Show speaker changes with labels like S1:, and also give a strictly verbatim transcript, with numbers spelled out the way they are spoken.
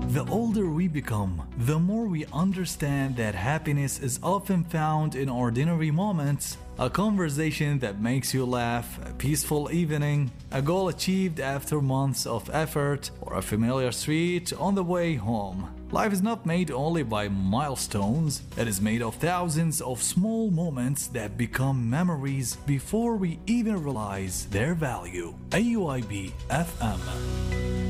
S1: The older we become, the more we understand that happiness is often found in ordinary moments. A conversation that makes you laugh, a peaceful evening, a goal achieved after months of effort, or a familiar street on the way home. Life is not made only by milestones, it is made of thousands of small moments that become memories before we even realize their value. A U I B F M